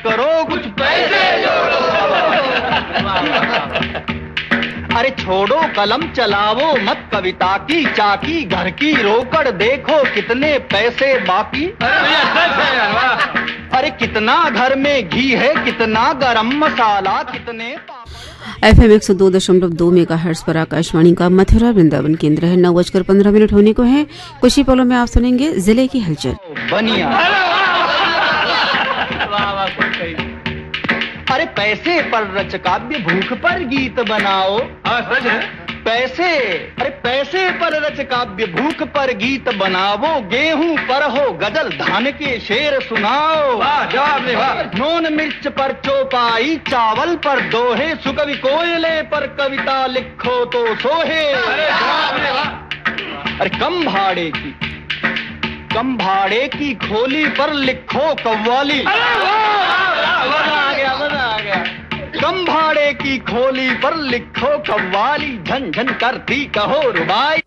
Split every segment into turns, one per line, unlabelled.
करो, कुछ पैसे जोड़ो। अरे छोड़ो कलम, चलावो मत कविता की चाकी, घर की रोकड़ देखो कितने पैसे बाकी। अरे कितना घर में घी है, कितना गरम मसाला, कितने
FM 102.2 मेगाहर्ट्ज पर आकाशवाणी का मथुरा वृंदावन केंद्र है। 9:15 होने को है। कुछ ही पलों में आप सुनेंगे जिले की हलचल।
बनिया अरे पैसे पर रच काव्य, भूख पर गीत बनाओ। पैसे, अरे पैसे पर रच काव्य, भूख पर गीत बनावो। गेहूं पर हो गजल, धान के शेर सुनाओ। नून मिर्च पर चौपाई, चावल पर दोहे, सुकवि कोयले पर कविता लिखो तो सोहे। अरे कम भाड़े की खोली पर लिखो कव्वाली। मजा आ गया। कम भाड़े की खोली पर लिखो कव्वाली, झन झन करती कहो रुबाई।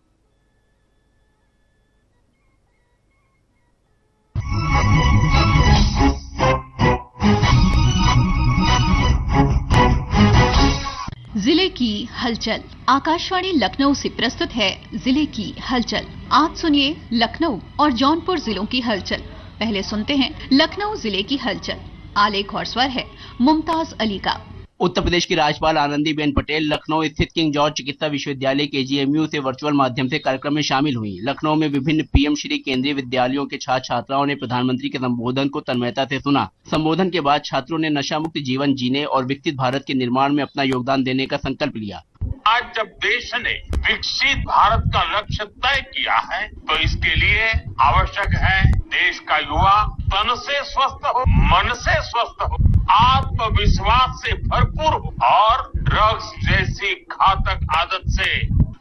जिले की हलचल आकाशवाणी लखनऊ से प्रस्तुत है। जिले की हलचल, आज सुनिए लखनऊ और जौनपुर जिलों की हलचल। पहले सुनते हैं लखनऊ जिले की हलचल। आलेख और स्वर है मुमताज अली का।
उत्तर प्रदेश की राज्यपाल आनंदीबेन पटेल लखनऊ स्थित किंग जॉर्ज चिकित्सा विश्वविद्यालय KGMU से वर्चुअल माध्यम से कार्यक्रम में शामिल हुई। लखनऊ में विभिन्न PM श्री केंद्रीय विद्यालयों के छात्र छात्राओं ने प्रधानमंत्री के संबोधन को तन्मयता से सुना। संबोधन के बाद छात्रों ने नशा मुक्त जीवन जीने और विकसित भारत के निर्माण में अपना योगदान देने का संकल्प लिया।
आज जब देश ने विकसित भारत का लक्ष्य तय किया है, तो इसके लिए आवश्यक है देश का युवा तन से स्वस्थ हो, मन से स्वस्थ हो, आत्मविश्वास से भरपूर हो और ड्रग्स जैसी घातक आदत से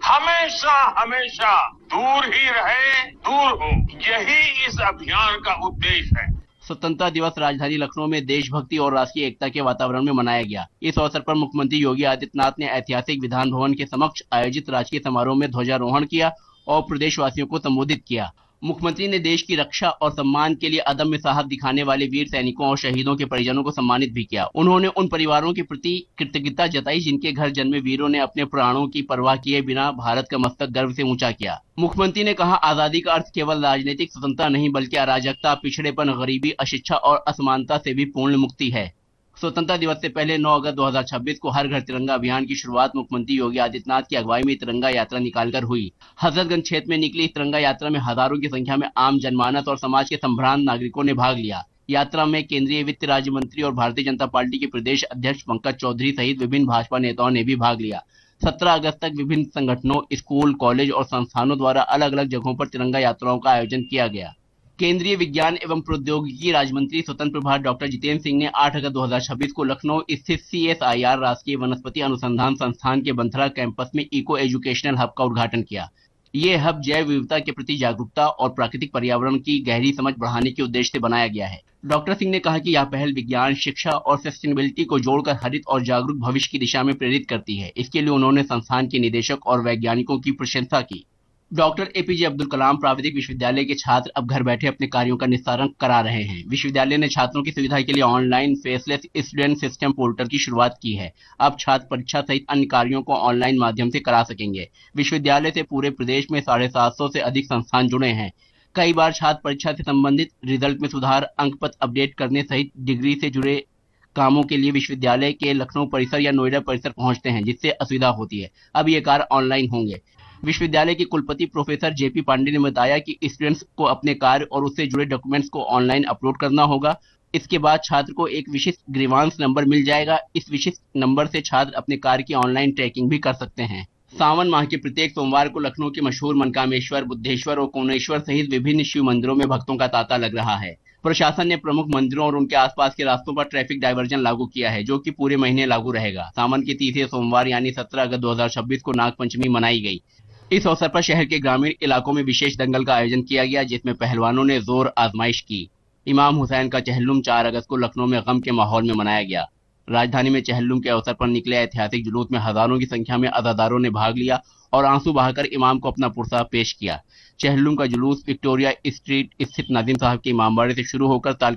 हमेशा दूर ही रहे, दूर हो। यही इस अभियान का उद्देश्य है।
स्वतंत्रता दिवस राजधानी लखनऊ में देशभक्ति और राष्ट्रीय एकता के वातावरण में मनाया गया। इस अवसर पर मुख्यमंत्री योगी आदित्यनाथ ने ऐतिहासिक विधान भवन के समक्ष आयोजित राजकीय समारोह में ध्वजारोहण किया और प्रदेशवासियों को संबोधित किया। मुख्यमंत्री ने देश की रक्षा और सम्मान के लिए अदम्य साहस दिखाने वाले वीर सैनिकों और शहीदों के परिजनों को सम्मानित भी किया। उन्होंने उन परिवारों के प्रति कृतज्ञता जताई जिनके घर जन्मे वीरों ने अपने प्राणों की परवाह किए बिना भारत का मस्तक गर्व से ऊंचा किया। मुख्यमंत्री ने कहा, आजादी का अर्थ केवल राजनीतिक स्वतंत्रता नहीं बल्कि अराजकता, पिछड़ेपन, गरीबी, अशिक्षा और असमानता से भी पूर्ण मुक्ति है। स्वतंत्रता दिवस से पहले 9 अगस्त 2026 को हर घर तिरंगा अभियान की शुरुआत मुख्यमंत्री योगी आदित्यनाथ की अगुवाई में तिरंगा यात्रा निकालकर हुई। हजरतगंज क्षेत्र में निकली इस तिरंगा यात्रा में हजारों की संख्या में आम जनमानस और समाज के संभ्रांत नागरिकों ने भाग लिया। यात्रा में केंद्रीय वित्त राज्य मंत्री और भारतीय जनता पार्टी के प्रदेश अध्यक्ष पंकज चौधरी सहित विभिन्न भाजपा नेताओं ने भी भाग लिया। 17 अगस्त तक विभिन्न संगठनों, स्कूल, कॉलेज और संस्थानों द्वारा अलग अलग जगहों पर तिरंगा यात्राओं का आयोजन किया गया। केंद्रीय विज्ञान एवं प्रौद्योगिकी राज्य मंत्री स्वतंत्र प्रभार डॉक्टर जितेंद्र सिंह ने 8 अगस्त 2026 को लखनऊ स्थित CSIR राष्ट्रीय वनस्पति अनुसंधान संस्थान के बंथरा कैंपस में इको एजुकेशनल हब का उद्घाटन किया। ये हब जैव विविधता के प्रति जागरूकता और प्राकृतिक पर्यावरण की गहरी समझ बढ़ाने के उद्देश्य से बनाया गया है। डॉक्टर सिंह ने कहा कि यह पहल विज्ञान, शिक्षा और सस्टेनेबिलिटी को जोड़कर हरित और जागरूक भविष्य की दिशा में प्रेरित करती है। इसके लिए उन्होंने संस्थान के निदेशक और वैज्ञानिकों की प्रशंसा की। डॉक्टर APJ अब्दुल कलाम प्राविधिक विश्वविद्यालय के छात्र अब घर बैठे अपने कार्यों का निस्तारण करा रहे हैं। विश्वविद्यालय ने छात्रों की सुविधा के लिए online faceless student system portal की शुरुआत की है। अब छात्र परीक्षा सहित अन्य कार्यों को ऑनलाइन माध्यम से करा सकेंगे। विश्वविद्यालय से पूरे प्रदेश में 750 से अधिक संस्थान जुड़े हैं। कई बार छात्र परीक्षा से संबंधित रिजल्ट में सुधार, अंक पत्र अपडेट करने सहित डिग्री से जुड़े कामों के लिए विश्वविद्यालय के लखनऊ परिसर या नोएडा परिसर पहुंचते हैं, जिससे असुविधा होती है। अब ये कार्य ऑनलाइन होंगे। विश्वविद्यालय के कुलपति प्रोफेसर JP पांडे ने बताया कि स्टूडेंट्स को अपने कार्य और उससे जुड़े डॉक्यूमेंट्स को ऑनलाइन अपलोड करना होगा। इसके बाद छात्र को एक विशिष्ट ग्रीवांस नंबर मिल जाएगा। इस विशिष्ट नंबर से छात्र अपने कार्य की ऑनलाइन ट्रैकिंग भी कर सकते हैं। सावन माह के प्रत्येक सोमवार को लखनऊ के मशहूर मनकामेश्वर, बुद्धेश्वर और कोणेश्वर सहित विभिन्न शिव मंदिरों में भक्तों का तांता लग रहा है। प्रशासन ने प्रमुख मंदिरों और उनके आसपास के रास्तों पर ट्रैफिक डायवर्जन लागू किया है, जो कि पूरे महीने लागू रहेगा। सावन के तीसरे सोमवार यानी 17 अगस्त 2026 को नागपंचमी मनाई गई। इस अवसर पर शहर के ग्रामीण इलाकों में विशेष दंगल का आयोजन किया गया, जिसमें पहलवानों ने जोर आजमाइश की। इमाम हुसैन का चहल्लुम 4 अगस्त को लखनऊ में गम के माहौल में मनाया गया। राजधानी में चहल्लुम के अवसर पर निकले ऐतिहासिक जुलूस में हजारों की संख्या में अज़ादारों ने भाग लिया और आंसू बहाकर इमाम को अपना पुरसा पेश किया। चहल्लुम का जुलूस विक्टोरिया स्ट्रीट स्थित नाजिम साहब के इमामबाड़े से शुरू होकर